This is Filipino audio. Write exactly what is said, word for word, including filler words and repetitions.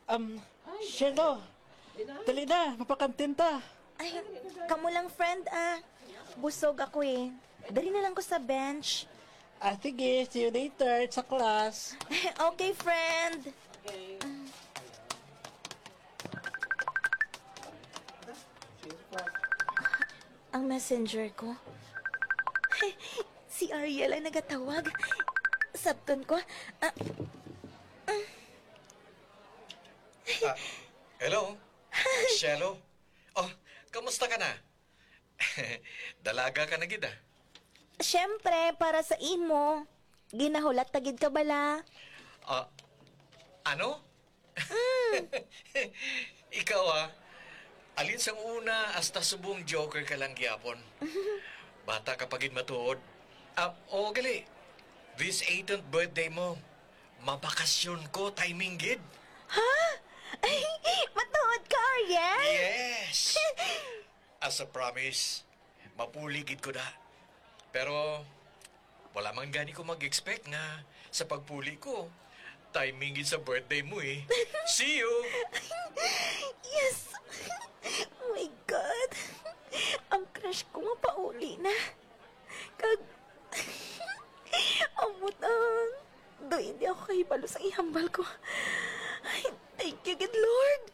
Um, Shelo, dali na, mapakantin ta. Ay, kamo lang friend ah. Busog ako eh. Dali na lang ko sa bench. Ah, sige, see you later sa class. Okay, friend. Ang messenger ko. Si Ariel ay nagatawag. Sabton ko. Ah, Ah, hello? Shelo? Oh, kamusta ka na? Dalaga ka na gid ah. syempre, para sa imo. Ginahulat tagid ka bala. Ah, ano? Ikaw ah, alin sang una hasta subong joker ka lang gyapon. Bata ka pagid matuod. Ah, o gali. This eighteenth birthday mo, mabakasyon ko timing gid. Ha? Ay, matuod ka, Ariel? Yes! As a promise, mapuligid ko na. Pero, wala man gani ko mag-expect nga sa pagpuli ko. Timing gid sa birthday mo eh. See you! Yes! Oh my God! Ang crush ko mapauli na. Kag... Amutan. Do hindi ako kahibalo sa ihambal ko. Ay, thank you, good Lord!